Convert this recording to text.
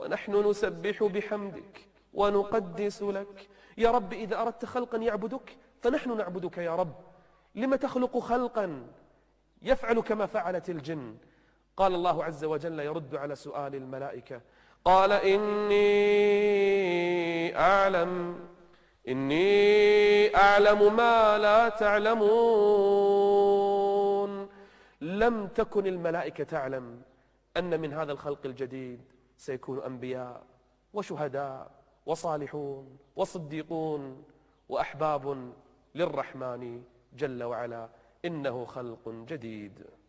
ونحن نسبح بحمدك ونقدس لك. يا رب إذا أردت خلقا يعبدك فنحن نعبدك يا رب. لم تخلق خلقا يفعل كما فعلت الجن؟ قال الله عز وجل يرد على سؤال الملائكة، قال إني أعلم ما لا تعلمون. لم تكن الملائكة تعلم أن من هذا الخلق الجديد سيكون أنبياء وشهداء وصالحون وصديقون وأحباب للرحمن جل وعلا. إنه خلق جديد.